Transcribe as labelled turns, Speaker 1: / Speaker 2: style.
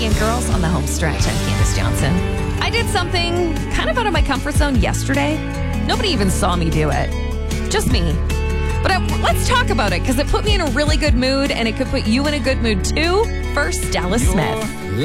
Speaker 1: Becky and girls on the home stretch. I'm Candace Johnson. I did something kind of out of my comfort zone yesterday. Nobody even saw me do it. Just me. But let's talk about it because it put me in a really good mood and it could put you in a good mood too. First, Dallas Smith.